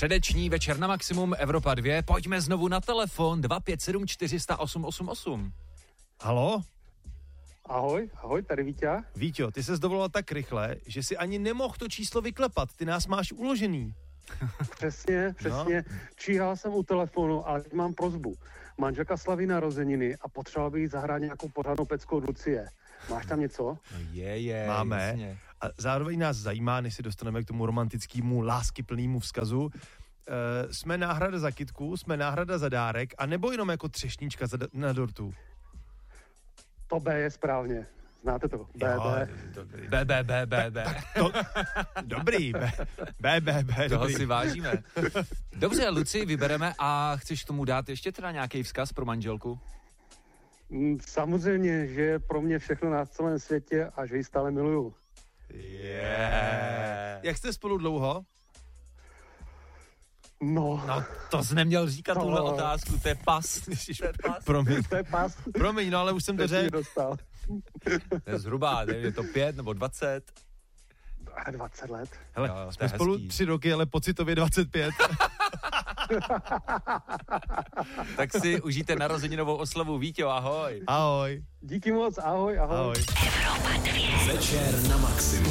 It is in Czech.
Středeční večer na Maximum Evropa 2. Pojďme znovu na telefon 257 400 888. Halo? Ahoj, tady Víťa. Víťo, ty ses dovolal tak rychle, že si ani nemohl to číslo vyklepat. Ty nás máš uložený. Přesně. No. Číhal jsem u telefonu, ale mám prosbu. Manželka slaví narozeniny a potřeboval bych jí zahrát nějakou pořádnou peckou od Lucie. Máš tam něco? No je. Máme. Jasně. A zároveň nás zajímá, než si dostaneme k tomu romantickému, láskyplnému vzkazu. Jsme náhrada za kytku, jsme náhrada za dárek, a nebo jenom jako třešnička na dortu? To B je správně. Znáte to? B. Dobrý, B. Toho si vážíme. Dobře, Luci, vybereme a chceš tomu dát ještě teda nějaký vzkaz pro manželku? Samozřejmě, že je pro mě všechno na celém světě a že ji stále miluju. Jak jste spolu dlouho? No, to jsi neměl říkat tuhle otázku, to je pas. Promiň. To je pas. Promiň, no ale už jsem to řekl. To je zhruba, je to 5 nebo 20? 20 let. Hele, jo, jsme spolu 3 roky, ale pocitově 25. Tak si užijte narozeninovou oslavu. Víťo, ahoj. Ahoj. Díky moc, ahoj. Ahoj. Večer na Maximum.